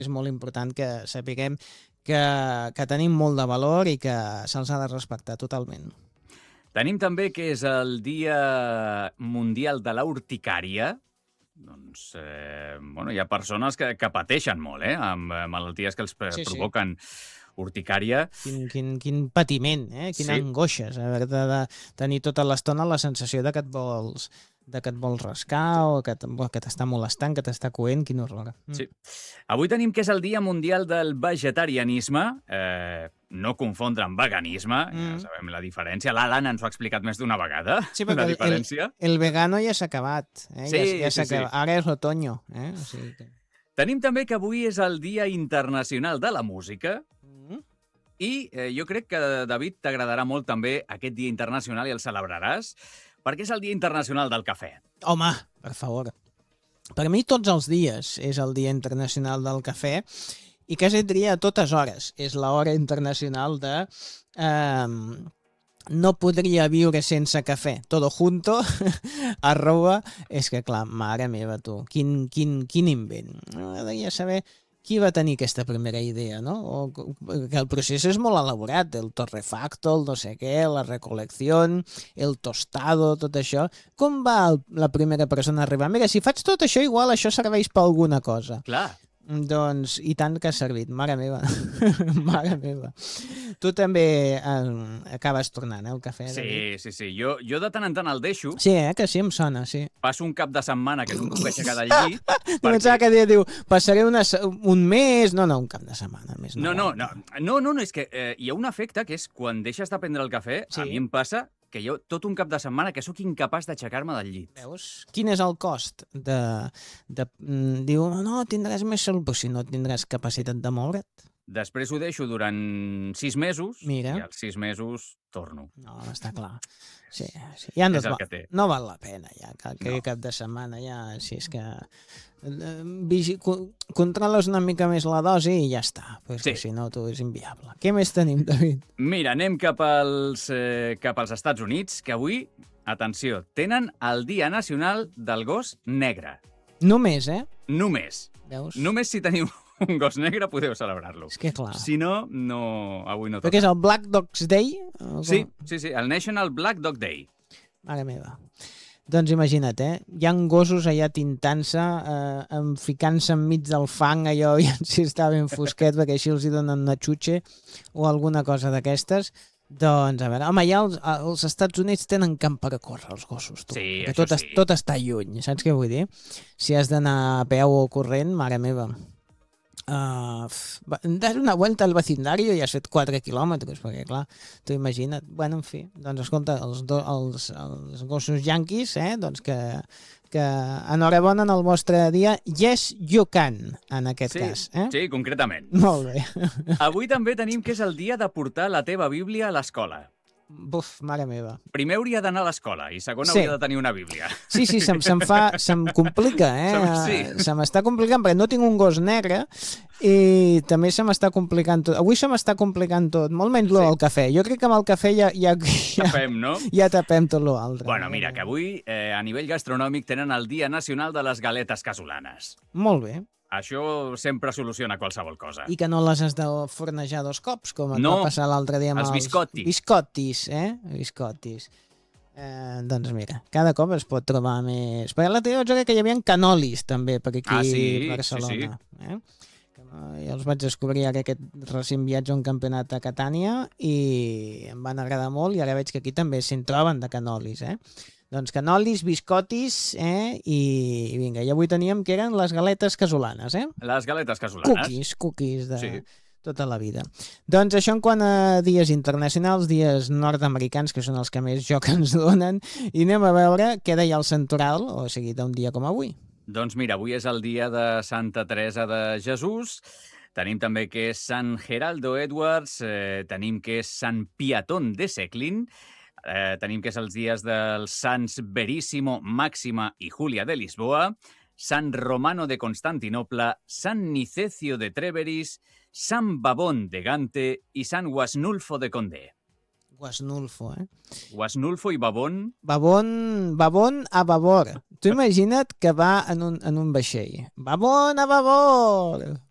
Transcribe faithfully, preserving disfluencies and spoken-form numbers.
és molt important que sapiguem que, que tenim molt de valor i que se'ls ha de respectar totalment. Tenim també que és el Dia Mundial de la Urticària. Doncs, eh, bueno, hi ha persones que, que pateixen molt, eh, amb malalties que els Sí, sí. provoquen urticària. Quin, quin, quin patiment, eh? Quina Sí. angoixa, haver de, de tenir tota l'estona la sensació de que et vols, de que et vols rascar o que, que t'està molestant, que t'està coent, quin horror. Mm. Sí. Avui tenim que és el Dia Mundial del Vegetarianisme, eh, no confondre amb veganisme, mm. ja sabem la diferència. L'Alan ens ho ha explicat més d'una vegada, Sí, la perquè diferència. el, el vegano ja s'ha acabat. Eh? Sí, ja, ja sí, sí. Ara és l'otoño. Eh? O sigui que... Tenim també que avui és el Dia Internacional de la Música, Mm. i eh, jo crec que, David, t'agradarà molt també aquest Dia Internacional i el celebraràs, perquè és el Dia Internacional del Cafè. Home, per favor. Per mi tots els dies és el Dia Internacional del Cafè i quasi diria a totes hores. És l'hora internacional de... Eh, no podria viure sense cafè. Todo junto, arroba... És que, clar, mare meva, tu, quin, quin, quin invent. M'agradaria saber qui va tenir aquesta primera idea, no? O, que el procés és molt elaborat, el torrefacto, el no sé què, la recolecció, el tostado, tot això. Com va el, la primera persona a arribar? Mira, si faig tot això, igual això serveix per alguna cosa. Clar. Doncs, i tant que ha servit, mare meva. Mare meva. Tu també eh, acabes tornant, eh, el cafè? Sí, David? sí, sí. Jo, jo de tant en tant el deixo. Sí, eh, que sí, em sona, sí. Passo un cap de setmana que no em puc aixecar del llit. Pensava que dia diu, passaré una, un mes... No, no, un cap de setmana més. No, no, no, no, no, no és que eh, hi ha un efecte que és quan deixes de prendre el cafè, Sí. a mi em passa que jo tot un cap de setmana que sóc incapaç d'aixecar-me del llit. Veus? Quin és el cost de... de mm, diu, no, tindràs més salut, però si no tindràs capacitat de moure't. Després ho deixo durant sis mesos Mira. i als sis mesos torno. No, està clar. Sí, sí. Ja no, És el va, que té. no val la pena, ja, que, que No. cap de setmana, ja, si és que... eh, Vigi, co- controles una mica més la dosi i ja està, però és Sí. que si no, tu és inviable. Què més tenim, David? Mira, anem cap als, eh, cap als Estats Units, que avui, atenció, tenen el Dia Nacional del Gos Negre. Només, eh? Només. Veus? Només si teniu un gos negre podeu celebrar-lo. És que clar. Si no, no, avui no Però què toca. és el Black Dogs Day? O com? Sí, sí, sí, el National Black Dog Day. Mare meva. Doncs imagina't, eh? Hi ha gossos allà tintant-se, eh, en- ficant-se enmig del fang, allò, i si està ben fosquet, perquè així els hi donen una xutxe o alguna cosa d'aquestes. Doncs, a veure, home, ja els, els Estats Units tenen camp per a córrer, els gossos, tu. Sí, que això tot, sí. tot està lluny, saps què vull dir? Si has d'anar a peu o corrent, mare meva. Uh, das una vuelta al vecindario i has fet quatre quilòmetres, perquè clar, tu imagina't. Bueno, en fi, doncs escolta, els, do, els, els gossos yanquis, eh, doncs que, que enhorabona en el vostre dia. Yes, you can, en aquest Sí, cas. Eh? sí, concretament. Molt bé. Avui també tenim que és el dia de portar la teva Bíblia a l'escola. Buf, mare meva. Primer hauria d'anar a l'escola i segon Sí. hauria de tenir una Bíblia. Sí, sí, se'm, se'm fa, se'm complica, eh? Se'm- sí. Se m'està complicant perquè no tinc un gos negre i també se m'està complicant tot. Avui se m'està complicant tot, molt menys lo Sí. del cafè. Jo crec que amb el cafè ja, ja, ja, Tapem, no? ja tapem tot l'altre. Bueno, mira, que avui, eh, a nivell gastronòmic, tenen el Dia Nacional de les Galetes Casolanes. Molt bé. Això sempre soluciona qualsevol cosa. I que no les has de fornejar dos cops, com et No, va passar l'altre dia amb els biscottis. Biscottis, eh? Biscottis. Eh, doncs mira, cada cop es pot trobar més... Perquè l'altre dia jo crec que hi havia canolis també per aquí Ah, sí, a Barcelona. sí, Eh? Jo els vaig descobrir ara aquest recent viatge a un campionat a Catània i em van agradar molt i ara veig que aquí també se'n troben de canolis, eh? Doncs canolis, biscotis, eh? I, i vinga, i avui teníem que eren les galetes casolanes, eh? Les galetes casolanes. Cookies, cookies de Sí. tota la vida. Doncs això en quant a dies internacionals, dies nord-americans, que són els que més joc ens donen, i anem a veure què deia el Santoral, o sigui, d'un dia com avui. Doncs mira, avui és el dia de Santa Teresa de Jesús. Tenim també que és Sant Geraldo Edwards, eh, tenim que és Sant Piatón de Seclin, eh, tenim que és els dies dels Sants Veríssimo, Màxima i Júlia de Lisboa, Sant Romano de Constantinople, Sant Nicecio de Treveris, Sant Babón de Gante i Sant Guasnulfo de Condé. Guasnulfo, eh? Guasnulfo i Babón... Babón, babón a babor. Tu imagina't que va en un, en un vaixell. Babón a babor!